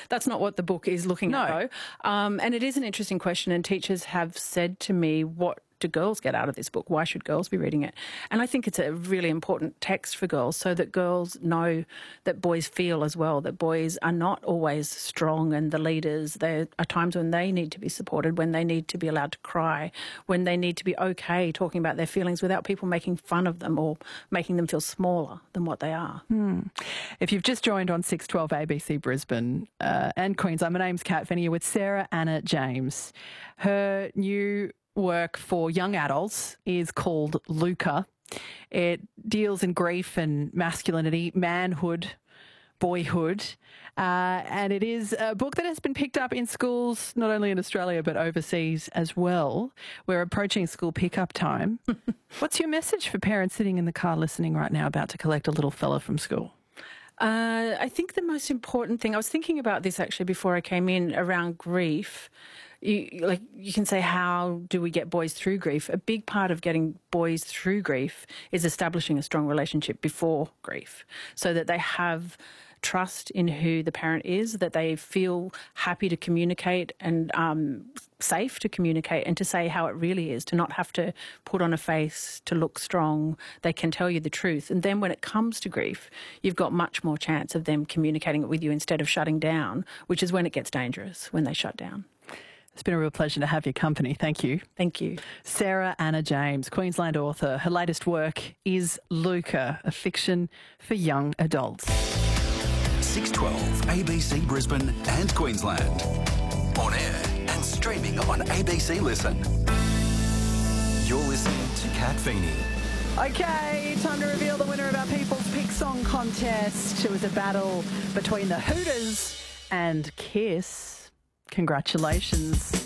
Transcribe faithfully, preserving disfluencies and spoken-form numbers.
That's not what the book is looking No. at, though. Um, and it is an interesting question, and teachers have said to me, what do girls get out of this book? Why should girls be reading it? And I think it's a really important text for girls so that girls know that boys feel as well, that boys are not always strong and the leaders. There are times when they need to be supported, when they need to be allowed to cry, when they need to be okay talking about their feelings without people making fun of them or making them feel smaller than what they are. Hmm. If you've just joined on six twelve A B C Brisbane uh, and Queensland, my name's Kat Fenny with Sarah Anna James. Her new work for young adults is called Luca. It deals in grief and masculinity, manhood, boyhood, uh, and it is a book that has been picked up in schools not only in Australia but overseas as well. We're approaching school pickup time. What's your message for parents sitting in the car listening right now about to collect a little fella from school? Uh, I think the most important thing, I was thinking about this actually before I came in, around grief. You, like you can say, how do we get boys through grief? A big part of getting boys through grief is establishing a strong relationship before grief so that they have trust in who the parent is, that they feel happy to communicate and um, safe to communicate and to say how it really is, to not have to put on a face, to look strong. They can tell you the truth. And then when it comes to grief, you've got much more chance of them communicating it with you instead of shutting down, which is when it gets dangerous, when they shut down. It's been a real pleasure to have your company. Thank you. Thank you. Sarah Anna James, Queensland author. Her latest work is Luca, a fiction for young adults. six twelve A B C Brisbane and Queensland. On air and streaming on A B C Listen. You're listening to Kat Feeney. Okay, time to reveal the winner of our People's Pick Song contest. It was a battle between the Hooters and Kiss. Congratulations.